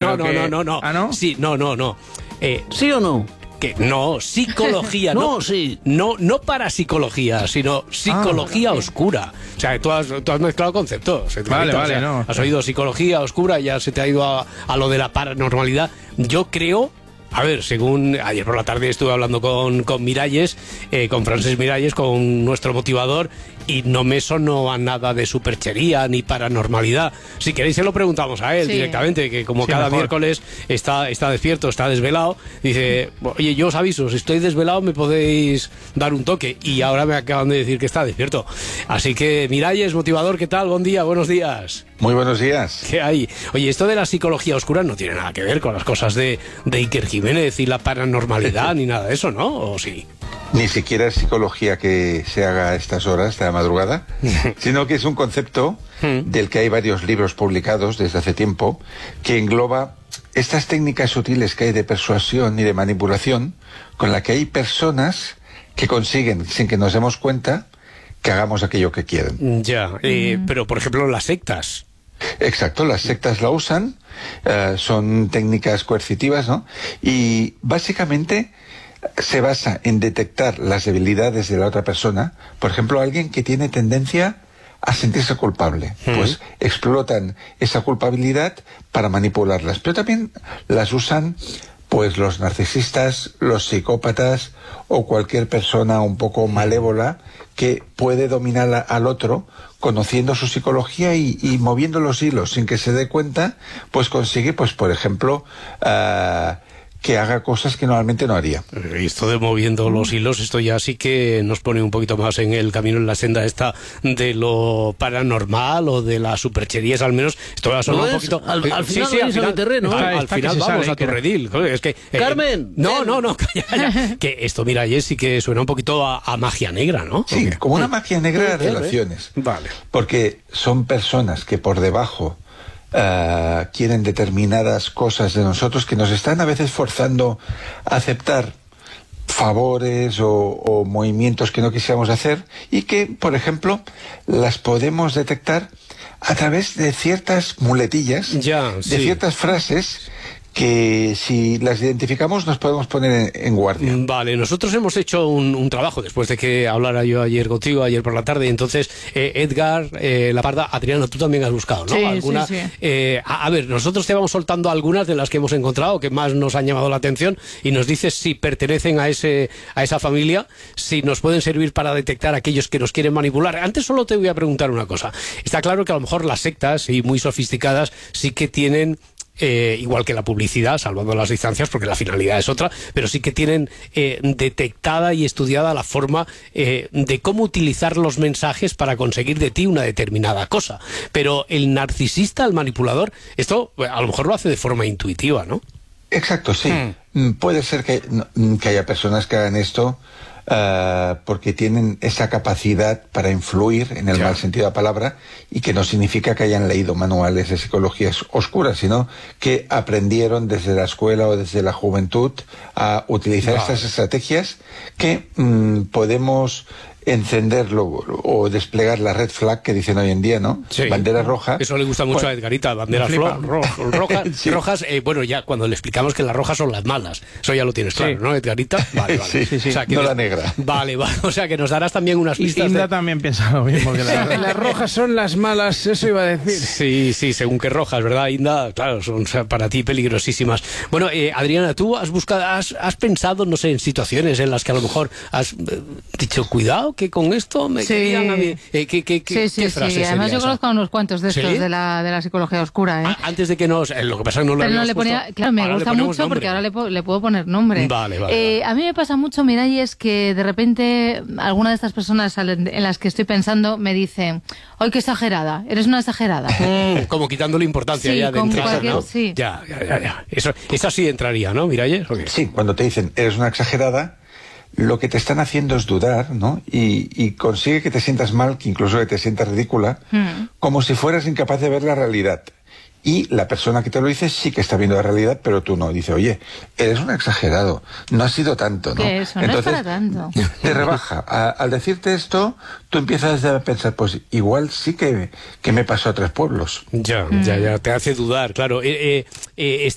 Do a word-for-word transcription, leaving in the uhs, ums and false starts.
no, no, que... no, no, no. ¿Ah, no? Sí, no, no, no. Eh, ¿Sí o no? que no, psicología, no, No, sí. no, no parapsicología, sino psicología Ah, oscura. O sea, tú has, tú has mezclado conceptos. Vale, Edgarita, vale, o sea, no. Has oído psicología oscura, ya se te ha ido a, a lo de la paranormalidad. Yo creo... A ver, según ayer por la tarde estuve hablando con, con Miralles, eh, con Francesc Miralles, con nuestro motivador, y no me sonó a nada de superchería ni paranormalidad. Si queréis se lo preguntamos a él Sí. directamente, que como Sí, cada mejor. miércoles está, está despierto, está desvelado, dice, oye, yo os aviso, si estoy desvelado me podéis dar un toque, y ahora me acaban de decir que está despierto. Así que, Miralles, motivador, ¿qué tal? Buen día, buenos días. Muy buenos días. ¿Qué hay? Oye, esto de la psicología oscura no tiene nada que ver con las cosas de, de Iker Jiménez y la paranormalidad ni nada de eso, ¿no? ¿O sí? Ni siquiera es psicología que se haga a estas horas de la madrugada, sino que es un concepto del que hay varios libros publicados desde hace tiempo, que engloba estas técnicas sutiles que hay de persuasión y de manipulación, con la que hay personas que consiguen, sin que nos demos cuenta, que hagamos aquello que quieren. Ya, eh, pero por ejemplo las sectas. Exacto, las sectas la usan, eh, son técnicas coercitivas, ¿no? Y básicamente se basa en detectar las debilidades de la otra persona. Por ejemplo, alguien que tiene tendencia a sentirse culpable, Mm. pues explotan esa culpabilidad para manipularlas, pero también las usan pues los narcisistas, los psicópatas o cualquier persona un poco malévola que puede dominar a- al otro conociendo su psicología y, y moviendo los hilos sin que se dé cuenta, pues consigue, pues por ejemplo, ah, que haga cosas que normalmente no haría. Eh, Esto de moviendo los hilos, esto ya sí que nos pone un poquito más en el camino, en la senda esta de lo paranormal o de las supercherías, al menos. Esto va a sonar ¿Lo un es? poquito... Al- al Eh, sí, final sí, vais al al final, terreno, al, ¿eh? al Está final que se vamos sale, a tu Iker. redil. Joder, es que, eh, Carmen, No, ven. no, no, calla, calla. Que esto, mira, Jess, sí que suena un poquito a, a magia negra, ¿no? Sí, Porque- como una magia negra de Eh, eh, relaciones. Vale. Porque son personas que por debajo eh, quieren determinadas cosas de nosotros que nos están a veces forzando a aceptar favores o, o movimientos que no quisiéramos hacer y que, por ejemplo, las podemos detectar a través de ciertas muletillas, Ya, de sí. ciertas frases que si las identificamos nos podemos poner en, en guardia. Vale, nosotros hemos hecho un, un trabajo después de que hablara yo ayer contigo, ayer por la tarde, y entonces eh, Edgar, eh, La Parda, Adriana, tú también has buscado, ¿no? Sí, ¿Alguna? sí, sí. Eh, a, a ver, nosotros te vamos soltando algunas de las que hemos encontrado, que más nos han llamado la atención, y nos dices si pertenecen a ese a esa familia, si nos pueden servir para detectar a aquellos que nos quieren manipular. Antes solo te voy a preguntar una cosa. Está claro que a lo mejor las sectas, y muy sofisticadas, sí que tienen... Eh, igual que la publicidad, salvando las distancias, porque la finalidad es otra, pero sí que tienen eh, detectada y estudiada la forma eh, de cómo utilizar los mensajes para conseguir de ti una determinada cosa. Pero el narcisista, el manipulador, esto eh, a lo mejor lo hace de forma intuitiva, ¿no? Exacto, sí. Mm, Puede ser que, no, que haya personas que hagan esto eh, porque tienen esa capacidad para influir en el Ya. mal sentido de la palabra y que no significa que hayan leído manuales de psicología oscura, sino que aprendieron desde la escuela o desde la juventud a utilizar Vale. estas estrategias que mm, podemos encenderlo o desplegar la red flag que dicen hoy en día, ¿no? Sí. Bandera roja. Eso le gusta mucho Pues- a Edgarita, banderas me flipa. flo- ro- rojas, Sí. rojas eh, bueno, ya cuando le explicamos que las rojas son las malas, eso ya lo tienes claro, Sí. ¿no, Edgarita? Vale, vale. Sí, sí, sí. que No des- la negra. Vale, vale, o sea que nos darás también unas Y pistas Inda de... también piensa lo mismo. Que la- Las rojas son las malas, eso iba a decir. Sí, sí, según qué rojas, ¿verdad, Inda? Claro, son o sea, para ti peligrosísimas. Bueno, eh, Adriana, tú has buscado, has, has pensado, no sé, en situaciones en las que a lo mejor has eh, dicho, cuidado, que con esto me Sí. querían a mí. Eh, ¿qué, qué, qué, Sí, sí, qué sí. frase Además sería yo esa? conozco a unos cuantos de estos ¿Sí? de, la, de la psicología oscura, ¿eh? Ah, antes de que nos... eh, lo que pasa es que no lo Pero no habíamos le ponía, puesto. claro, me Ahora le gusta ponemos mucho nombre. porque ahora le, po- le puedo poner nombre. Vale, vale, Eh, vale. A mí me pasa mucho, Miralles, que de repente alguna de estas personas al- en las que estoy pensando me dicen, ¡ay, qué exagerada! Eres una exagerada. Mm, como quitándole importancia Sí, ya de como entrada, cualquier- ¿no? sí. Ya, ya, ya, ya. Eso, esa sí entraría, ¿no, Miralles? ¿O qué? Sí, cuando te dicen eres una exagerada, lo que te están haciendo es dudar, ¿no? Y, y consigue que te sientas mal, que incluso que te sientas ridícula, Mm. como si fueras incapaz de ver la realidad. Y la persona que te lo dice sí que está viendo la realidad, pero tú no. Dice, oye, eres un exagerado, no ha sido tanto, ¿no? Que eso no es para tanto. Te rebaja. A- al decirte esto, tú empiezas a pensar, pues igual sí que, que me pasó a tres pueblos. Ya, ya, ya, te hace dudar, claro. Eh, eh, eh,